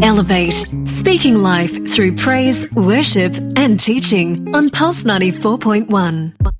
Elevate, speaking life through praise, worship, and teaching on Pulse 94.1.